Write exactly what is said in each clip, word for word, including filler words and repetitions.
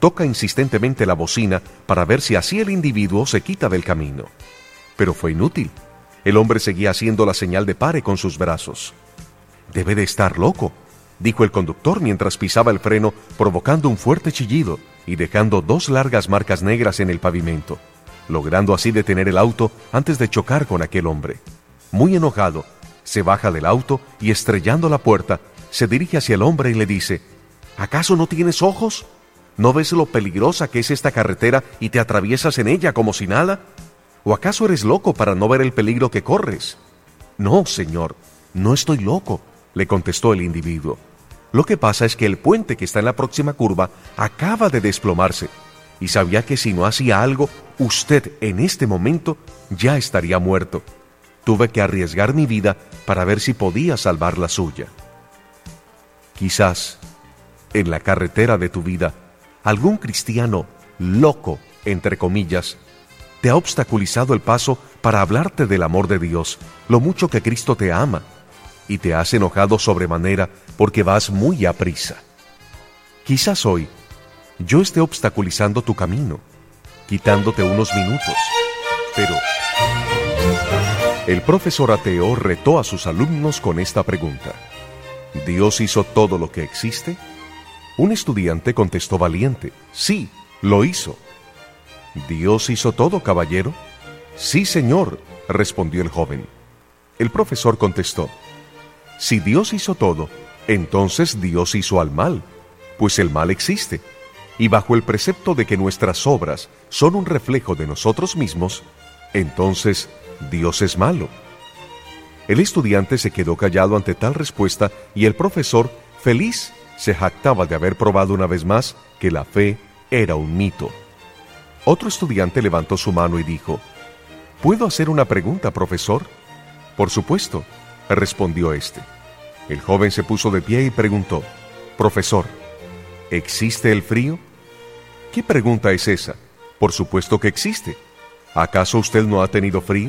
toca insistentemente la bocina para ver si así el individuo se quita del camino. Pero fue inútil. El hombre seguía haciendo la señal de pare con sus brazos. «Debe de estar loco», dijo el conductor mientras pisaba el freno, provocando un fuerte chillido y dejando dos largas marcas negras en el pavimento, logrando así detener el auto antes de chocar con aquel hombre. Muy enojado, se baja del auto y, estrellando la puerta, se dirige hacia el hombre y le dice: «¿Acaso no tienes ojos? ¿No ves lo peligrosa que es esta carretera y te atraviesas en ella como si nada? ¿O acaso eres loco para no ver el peligro que corres?» «No, señor, no estoy loco», le contestó el individuo. «Lo que pasa es que el puente que está en la próxima curva acaba de desplomarse y sabía que si no hacía algo, usted en este momento ya estaría muerto. Tuve que arriesgar mi vida para ver si podía salvar la suya». Quizás, en la carretera de tu vida, algún cristiano loco, entre comillas, te ha obstaculizado el paso para hablarte del amor de Dios, lo mucho que Cristo te ama, y te has enojado sobremanera porque vas muy aprisa. Quizás hoy yo esté obstaculizando tu camino, quitándote unos minutos, pero... El profesor ateo retó a sus alumnos con esta pregunta: ¿Dios hizo todo lo que existe? Un estudiante contestó valiente: sí, lo hizo. ¿Dios hizo todo, caballero? Sí, señor, respondió el joven. El profesor contestó: si Dios hizo todo, entonces Dios hizo al mal, pues el mal existe, y bajo el precepto de que nuestras obras son un reflejo de nosotros mismos, entonces Dios es malo. El estudiante se quedó callado ante tal respuesta y el profesor, feliz, se jactaba de haber probado una vez más que la fe era un mito. Otro estudiante levantó su mano y dijo: ¿puedo hacer una pregunta, profesor? Por supuesto, respondió éste. El joven se puso de pie y preguntó: profesor, ¿existe el frío? ¿Qué pregunta es esa? Por supuesto que existe. ¿Acaso usted no ha tenido frío?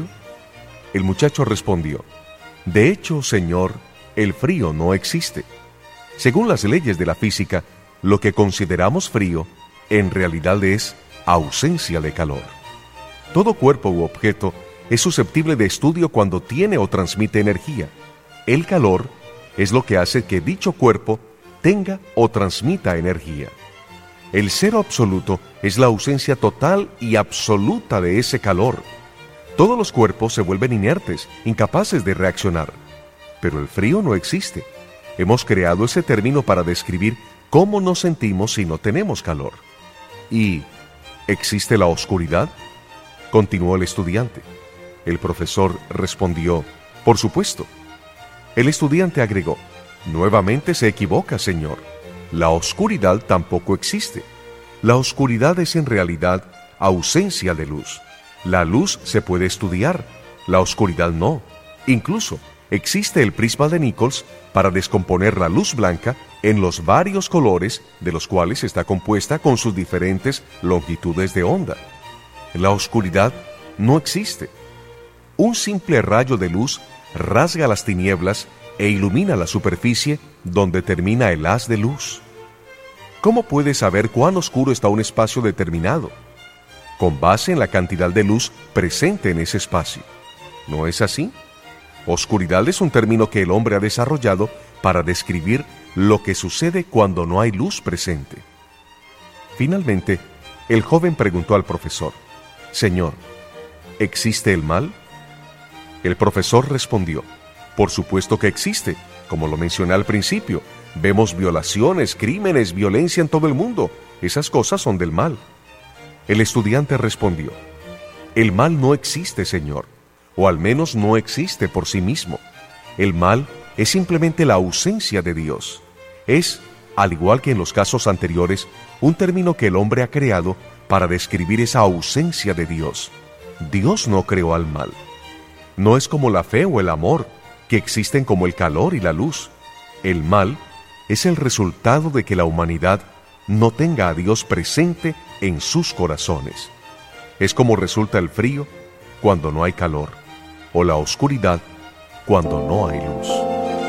El muchacho respondió: de hecho, señor, el frío no existe. Según las leyes de la física, lo que consideramos frío, en realidad es ausencia de calor. Todo cuerpo u objeto es susceptible de estudio cuando tiene o transmite energía. El calor es lo que hace que dicho cuerpo tenga o transmita energía. El cero absoluto es la ausencia total y absoluta de ese calor. Todos los cuerpos se vuelven inertes, incapaces de reaccionar. Pero el frío no existe. Hemos creado ese término para describir cómo nos sentimos si no tenemos calor. ¿Y existe la oscuridad?, continuó el estudiante. El profesor respondió: por supuesto. El estudiante agregó: nuevamente se equivoca, señor. La oscuridad tampoco existe. La oscuridad es en realidad ausencia de luz. La luz se puede estudiar, la oscuridad no. Incluso existe el prisma de Nichols para descomponer la luz blanca en los varios colores de los cuales está compuesta con sus diferentes longitudes de onda. La oscuridad no existe. Un simple rayo de luz rasga las tinieblas e ilumina la superficie donde termina el haz de luz. ¿Cómo puedes saber cuán oscuro está un espacio determinado? Con base en la cantidad de luz presente en ese espacio. ¿No es así? Oscuridad es un término que el hombre ha desarrollado para describir lo que sucede cuando no hay luz presente. Finalmente, el joven preguntó al profesor: señor, ¿existe el mal? El profesor respondió: por supuesto que existe, como lo mencioné al principio. Vemos violaciones, crímenes, violencia en todo el mundo. Esas cosas son del mal. El estudiante respondió: el mal no existe, señor, o al menos no existe por sí mismo. El mal es simplemente la ausencia de Dios. Es, al igual que en los casos anteriores, un término que el hombre ha creado para describir esa ausencia de Dios. Dios no creó al mal. No es como la fe o el amor, que existen como el calor y la luz. El mal es el resultado de que la humanidad no tenga a Dios presente en sus corazones. Es como resulta el frío cuando no hay calor, o la oscuridad cuando no hay luz.